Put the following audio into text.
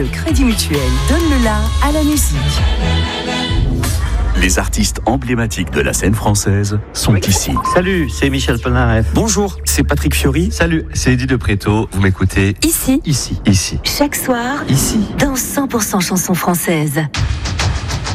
Le Crédit Mutuel donne le la à la musique. Les artistes emblématiques de la scène française sont ici. Salut, c'est Michel Polnareff. Bonjour, c'est Patrick Fiori. Salut, c'est Eddie de Préto. Vous m'écoutez Ici, ici. chaque soir, Ici. dans 100% chansons françaises.